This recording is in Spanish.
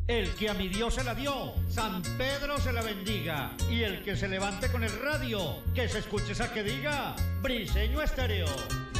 El que a mi Dios se la dio, San Pedro se la bendiga. Y el que se levante con el radio, que se escuche esa que diga, Briseño Estéreo.